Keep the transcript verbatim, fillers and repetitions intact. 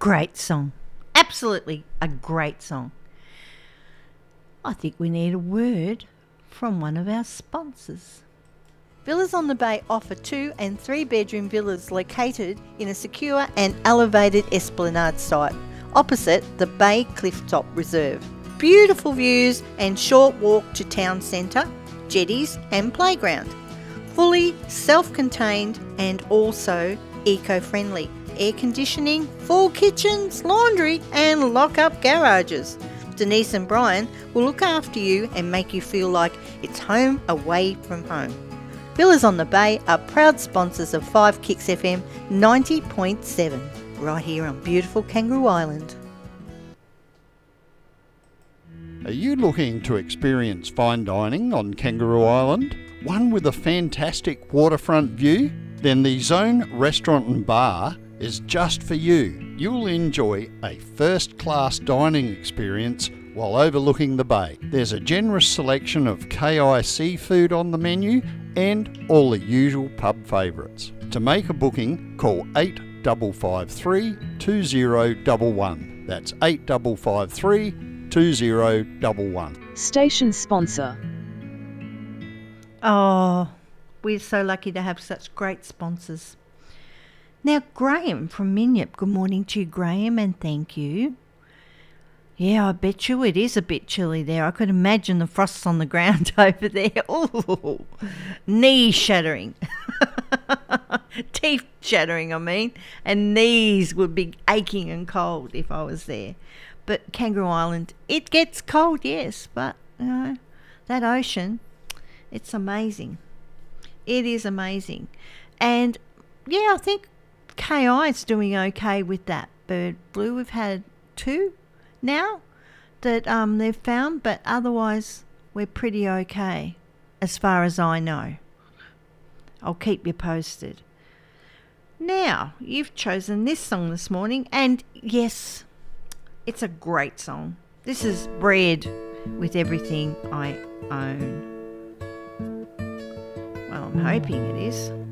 great song. Absolutely a great song. I think we need a word from one of our sponsors. Villas on the Bay offer two and three bedroom villas located in a secure and elevated esplanade site opposite the Bay Clifftop Reserve. Beautiful views and short walk to town centre, jetties and playground. Fully self-contained and also eco-friendly. Air conditioning, full kitchens, laundry and lock-up garages. Denise and Brian will look after you and make you feel like it's home away from home. Villas on the Bay are proud sponsors of five Kicks F M ninety point seven, right here on beautiful Kangaroo Island. Are you looking to experience fine dining on Kangaroo Island? One with a fantastic waterfront view? Then the Zone Restaurant and Bar is just for you. You'll enjoy a first-class dining experience while overlooking the bay. There's a generous selection of K I seafood on the menu and all the usual pub favourites. To make a booking, call eight five five three, two zero one one. That's eight five five three, two zero one one. Station sponsor. Oh, we're so lucky to have such great sponsors. Now, Graham from Minyip. Good morning to you, Graham, and thank you. Yeah, I bet you it is a bit chilly there. I could imagine the frosts on the ground over there. Ooh, knee shattering. Teeth shattering, I mean. And knees would be aching and cold if I was there. But Kangaroo Island, it gets cold, yes, but, you know, that ocean, it's amazing. It is amazing. And, yeah, I think K I is doing okay with that bird flu. We've had two now that um, they've found, but otherwise we're pretty okay as far as I know. I'll keep you posted. Now, you've chosen this song this morning, and yes, it's a great song. This is Bread with Everything I Own. Well, I'm hoping it is.